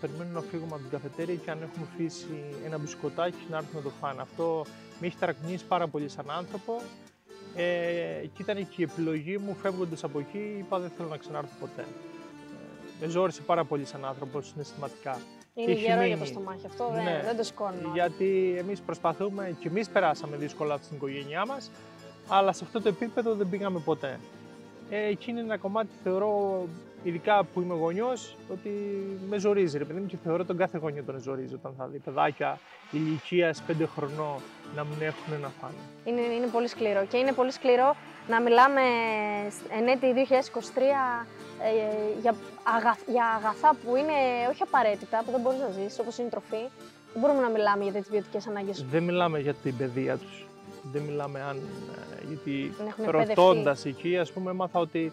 περιμένουν να φύγουμε από την καφετέρια και αν έχουμε αφήσει ένα μπισκοτάκι να έρθουν να το φάνε. Αυτό με έχει ταρακουνήσει πάρα πολύ σαν άνθρωπο. Και ήταν και η επιλογή μου, φεύγοντας από εκεί, είπα δεν θέλω να ξανάρθω ποτέ. Με ζόρισε πάρα πολύ σαν άνθρωπο συναισθηματικά. Είναι γερό για το στομάχι αυτό, δεν το σηκώνω. Γιατί εμείς προσπαθούμε και εμείς περάσαμε δύσκολα στην οικογένειά μας, αλλά σε αυτό το επίπεδο δεν πήγαμε ποτέ. Εκεί είναι ένα κομμάτι, θεωρώ, ειδικά που είμαι γονιός, ότι με ζορίζει, ρε παιδί μου, και θεωρώ τον κάθε γονιό τον ζορίζει όταν θα δει παιδάκια ηλικίας 5 χρονών να μην έχουν να φάνε. Είναι πολύ σκληρό και είναι πολύ σκληρό να μιλάμε εν έτη 2023 για αγαθά που είναι όχι απαραίτητα, που δεν μπορείς να ζήσεις, όπως είναι η τροφή. Δεν μπορούμε να μιλάμε για τις βιωτικές ανάγκες. Δεν μιλάμε για την παιδεία τους. Δεν μιλάμε γιατί ρωτώντας εκεί, ας πούμε, έμαθα ότι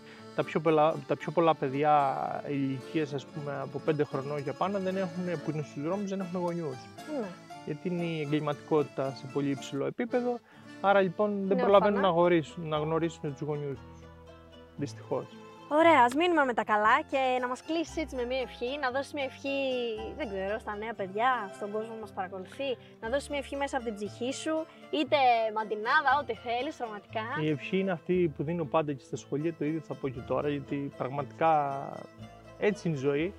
τα πιο πολλά παιδιά ηλικίας, ας πούμε, από 5 χρονών για πάνω που είναι στους δρόμους δεν έχουν γονιούς. Ναι. Γιατί είναι η εγκληματικότητα σε πολύ υψηλό επίπεδο, άρα λοιπόν δεν προλαβαίνουν να γνωρίσουν τους γονιούς τους, δυστυχώς. Ωραία, ας μείνουμε με τα καλά και να μας κλείσεις έτσι με μια ευχή, να δώσεις μια ευχή, δεν ξέρω, στα νέα παιδιά, στον κόσμο που μας παρακολουθεί, να δώσεις μια ευχή μέσα από την ψυχή σου, είτε μαντινάδα, ό,τι θέλεις, πραγματικά. Η ευχή είναι αυτή που δίνω πάντα και στα σχολεία, το ίδιο θα πω και τώρα, γιατί πραγματικά έτσι είναι η ζωή.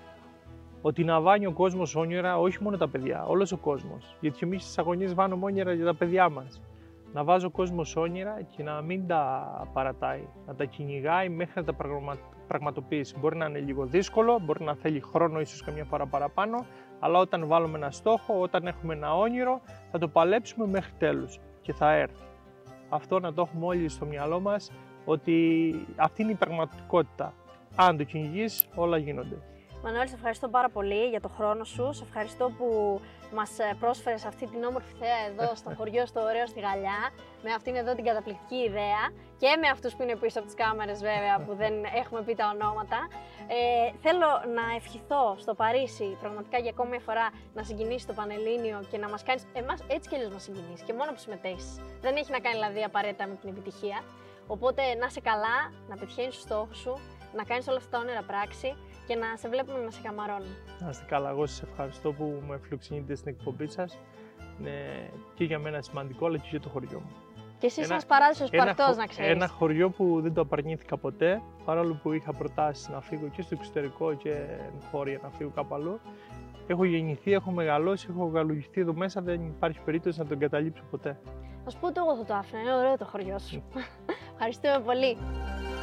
Ότι να βάνει ο κόσμος όνειρα, όχι μόνο τα παιδιά, όλος ο κόσμος. Γιατί εμείς στις αγωνίες βάνουμε όνειρα για τα παιδιά μας. Να βάζει ο κόσμος όνειρα και να μην τα παρατάει, να τα κυνηγάει μέχρι να τα πραγματοποιήσει. Μπορεί να είναι λίγο δύσκολο, μπορεί να θέλει χρόνο, ίσως καμιά φορά παραπάνω, αλλά όταν βάλουμε ένα στόχο, όταν έχουμε ένα όνειρο, θα το παλέψουμε μέχρι τέλους και θα έρθει. Αυτό να το έχουμε όλοι στο μυαλό μας, ότι αυτή είναι η πραγματικότητα. Αν το κυνηγείς, όλα γίνονται. Μανώλη, σε ευχαριστώ πάρα πολύ για το χρόνο σου. Σε ευχαριστώ που μας πρόσφερες αυτή την όμορφη θέα εδώ στο χωριό, στο ωραίο στη Γαλλιά, με αυτήν εδώ την καταπληκτική ιδέα και με αυτούς που είναι πίσω από τις κάμερες βέβαια, που δεν έχουμε πει τα ονόματα. Θέλω να ευχηθώ στο Παρίσι πραγματικά για ακόμη μια φορά να συγκινήσεις το Πανελλήνιο και να μας κάνεις, εμάς έτσι κι αλλιώς μας συγκινήσεις και μόνο που συμμετέχεις. Δεν έχει να κάνει δηλαδή απαραίτητα με την επιτυχία. Οπότε να είσαι καλά, να πετυχαίνεις τους στόχους σου, να κάνεις όλα αυτά τα όνειρα πράξη και να σε βλέπουμε να σε καμαρώνουμε. Να είστε καλά, εγώ σας ευχαριστώ που με φιλοξενείτε στην εκπομπή σας. Είναι και για μένα σημαντικό, αλλά και για το χωριό μου. Και εσύ ένας παράδεισος Σπαρτός, να ξέρεις. Ένα χωριό που δεν το απαρνήθηκα ποτέ, παρόλο που είχα προτάσεις να φύγω και στο εξωτερικό και χώρια να φύγω κάπου αλλού. Έχω γεννηθεί, έχω μεγαλώσει, έχω γαλουχηθεί εδώ μέσα, δεν υπάρχει περίπτωση να τον εγκαταλείψω ποτέ. Θα σου πω ότι εγώ θα το άφηνα, είναι ωραίο το χωριό σου. Ευχαριστούμε πολύ.